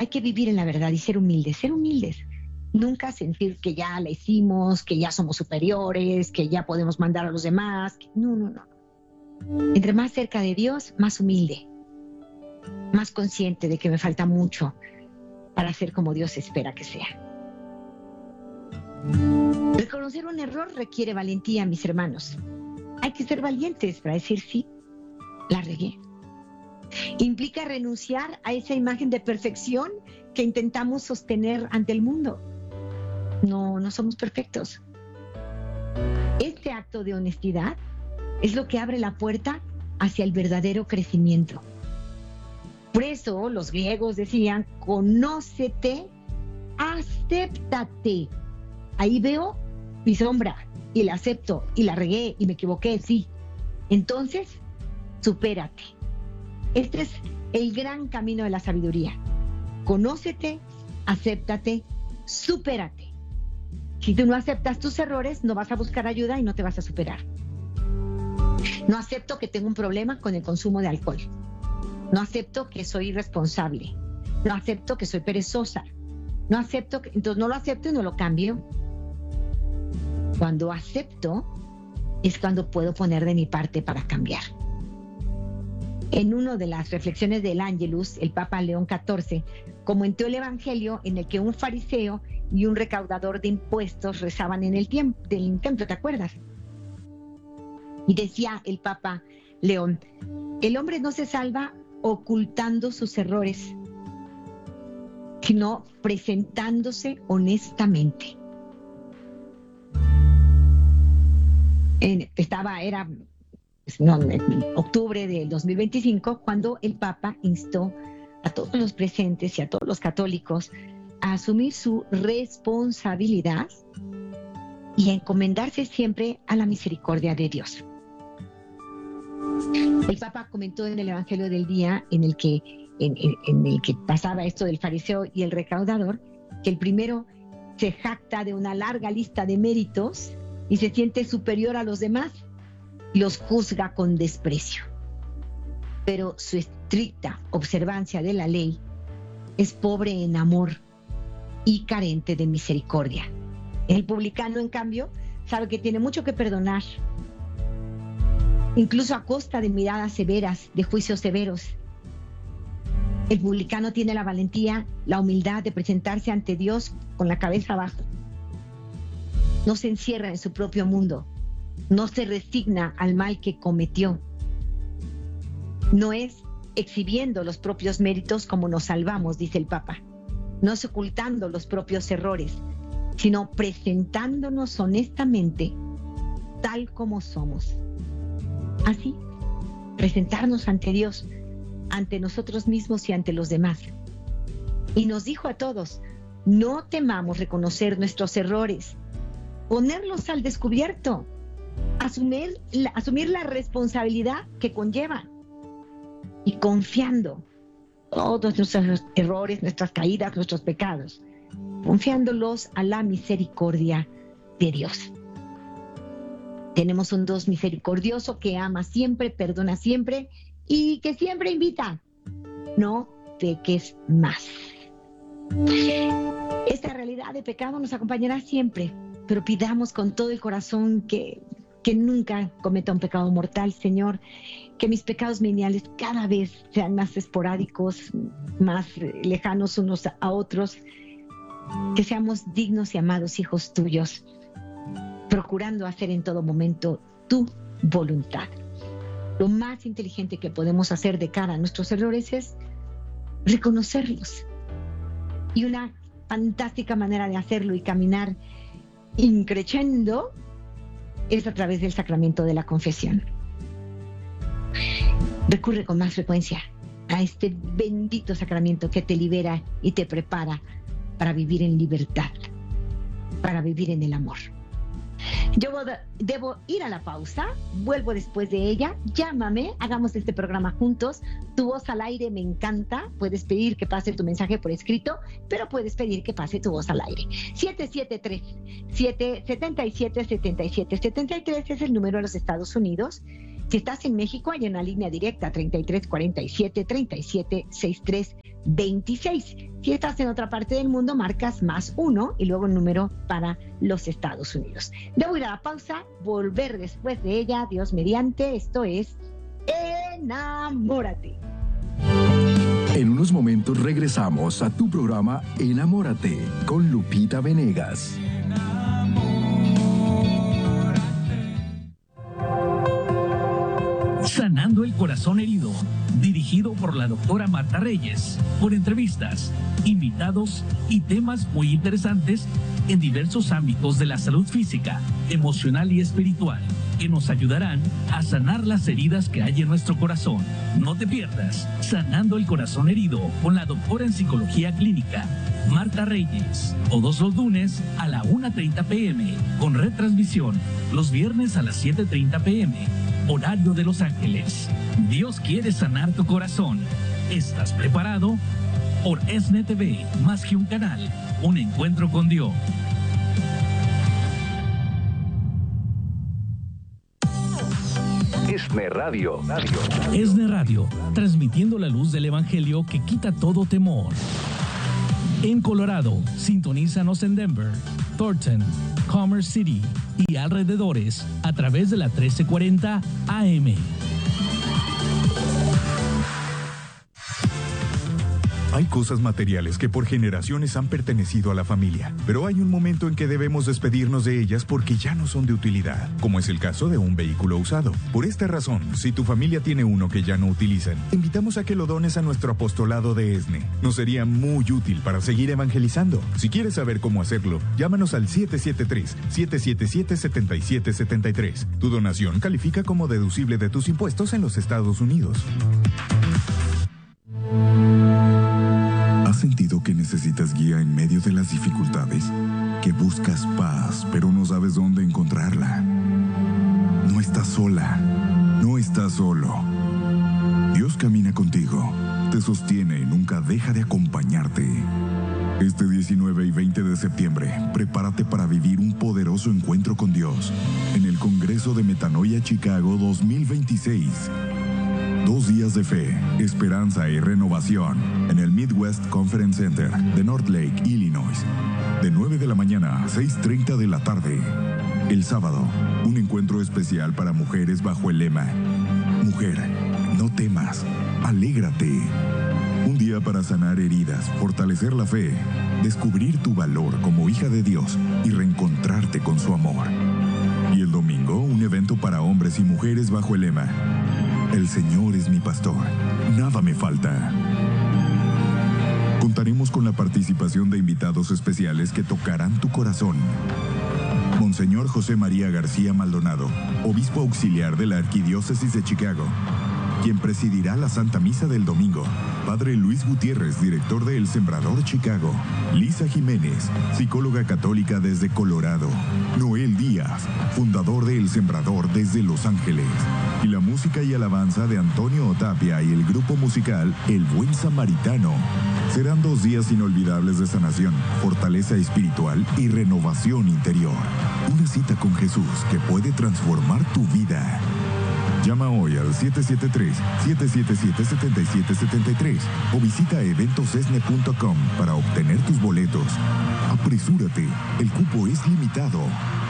hay que vivir en la verdad y ser humildes, ser humildes. Nunca sentir que ya la hicimos, que ya somos superiores, que ya podemos mandar a los demás. No. Entre más cerca de Dios, más humilde, más consciente de que me falta mucho para ser como Dios espera que sea. Reconocer un error requiere valentía, mis hermanos. Hay que ser valientes para decir sí, la regué. Implica renunciar a esa imagen de perfección que intentamos sostener ante el mundo. No somos perfectos. Este acto de honestidad es lo que abre la puerta hacia el verdadero crecimiento. Por eso los griegos decían, conócete, acéptate. Ahí veo mi sombra y la acepto y la regué y me equivoqué, sí. Entonces, supérate. Este es el gran camino de la sabiduría. Conócete, acéptate, supérate. Si tú no aceptas tus errores, no vas a buscar ayuda y no te vas a superar. No acepto que tengo un problema con el consumo de alcohol. No acepto que soy irresponsable. No acepto que soy perezosa. Entonces no lo acepto y no lo cambio. Cuando acepto, es cuando puedo poner de mi parte para cambiar. En una de las reflexiones del Ángelus, el Papa León XIV comentó el Evangelio en el que un fariseo y un recaudador de impuestos rezaban en el templo, ¿te acuerdas? Y decía el Papa León, el hombre no se salva ocultando sus errores, sino presentándose honestamente. Era en octubre del 2025, cuando el Papa instó a todos los presentes y a todos los católicos a asumir su responsabilidad y a encomendarse siempre a la misericordia de Dios. El Papa comentó en el Evangelio del día en el que pasaba esto del fariseo y el recaudador, que el primero se jacta de una larga lista de méritos y se siente superior a los demás y los juzga con desprecio. Pero su estricta observancia de la ley es pobre en amor y carente de misericordia. El publicano, en cambio, sabe que tiene mucho que perdonar, incluso a costa de miradas severas, de juicios severos. El publicano tiene la valentía, la humildad de presentarse ante Dios con la cabeza abajo. No se encierra en su propio mundo, no se resigna al mal que cometió. No es exhibiendo los propios méritos como nos salvamos, dice el Papa. No es ocultando los propios errores, sino presentándonos honestamente tal como somos. Así, presentarnos ante Dios, ante nosotros mismos y ante los demás. Y nos dijo a todos, no temamos reconocer nuestros errores, ponerlos al descubierto, asumir la responsabilidad que conlleva y confiando todos nuestros errores, nuestras caídas, nuestros pecados, confiándolos a la misericordia de Dios. Tenemos un Dios misericordioso que ama siempre, perdona siempre y que siempre invita. No peques más. Esta realidad de pecado nos acompañará siempre, pero pidamos con todo el corazón que nunca cometa un pecado mortal, Señor, que mis pecados veniales cada vez sean más esporádicos, más lejanos unos a otros, que seamos dignos y amados hijos tuyos, procurando hacer en todo momento tu voluntad. Lo más inteligente que podemos hacer de cara a nuestros errores es reconocerlos. Y una fantástica manera de hacerlo y caminar increciendo es a través del sacramento de la confesión. Recurre con más frecuencia a este bendito sacramento que te libera y te prepara para vivir en libertad, para vivir en el amor. Yo debo ir a la pausa, vuelvo después de ella, llámame, hagamos este programa juntos. Tu voz al aire me encanta, puedes pedir que pase tu mensaje por escrito, pero puedes pedir que pase tu voz al aire. 773-777-7773 es el número de los Estados Unidos. Si estás en México, hay una línea directa 3347-3763 26. Si estás en otra parte del mundo, marcas +1 y luego el número para los Estados Unidos. Debo ir a la pausa, volver después de ella, Dios mediante. Esto es Enamórate. En unos momentos regresamos a tu programa Enamórate con Lupita Venegas. Sanando el corazón herido, dirigido por la doctora Marta Reyes, por entrevistas, invitados y temas muy interesantes en diversos ámbitos de la salud física, emocional y espiritual, que nos ayudarán a sanar las heridas que hay en nuestro corazón. No te pierdas Sanando el corazón herido con la doctora en psicología clínica Marta Reyes, todos los lunes a la 1:30 p.m. con retransmisión los viernes a las 7:30 p.m. horario de Los Ángeles. Dios quiere sanar tu corazón. ¿Estás preparado? Por ESNE TV, más que un canal, un encuentro con Dios. ESNE Radio. ESNE Radio, transmitiendo la luz del Evangelio que quita todo temor. En Colorado, sintonízanos en Denver, Thornton, Commerce City y alrededores a través de la 1340 AM. Hay cosas materiales que por generaciones han pertenecido a la familia, pero hay un momento en que debemos despedirnos de ellas porque ya no son de utilidad, como es el caso de un vehículo usado. Por esta razón, si tu familia tiene uno que ya no utilizan, te invitamos a que lo dones a nuestro apostolado de ESNE. Nos sería muy útil para seguir evangelizando. Si quieres saber cómo hacerlo, llámanos al 773-777-7773. Tu donación califica como deducible de tus impuestos en los Estados Unidos. ¿Has sentido que necesitas guía en medio de las dificultades? ¿Que buscas paz, pero no sabes dónde encontrarla? No estás sola. No estás solo. Dios camina contigo, te sostiene y nunca deja de acompañarte. Este 19 y 20 de septiembre, prepárate para vivir un poderoso encuentro con Dios en el Congreso de Metanoia Chicago 2026. 2 días de fe, esperanza y renovación en el Midwest Conference Center de North Lake, Illinois, de 9 de la mañana a 6:30 de la tarde. El sábado, un encuentro especial para mujeres bajo el lema: Mujer, no temas, alégrate. Un día para sanar heridas, fortalecer la fe, descubrir tu valor como hija de Dios y reencontrarte con su amor. Y el domingo, un evento para hombres y mujeres bajo el lema: El Señor es mi pastor, nada me falta. Contaremos con la participación de invitados especiales que tocarán tu corazón. Monseñor José María García Maldonado, obispo auxiliar de la Arquidiócesis de Chicago, quien presidirá la Santa Misa del domingo. Padre Luis Gutiérrez, director de El Sembrador Chicago. Lisa Jiménez, psicóloga católica desde Colorado. Noel Díaz, fundador de El Sembrador desde Los Ángeles. Y la música y alabanza de Antonio Otapia y el grupo musical El Buen Samaritano. Serán 2 días inolvidables de sanación, fortaleza espiritual y renovación interior. Una cita con Jesús que puede transformar tu vida. Llama hoy al 773-777-7773 o visita eventosesne.com para obtener tus boletos. Apresúrate, el cupo es limitado.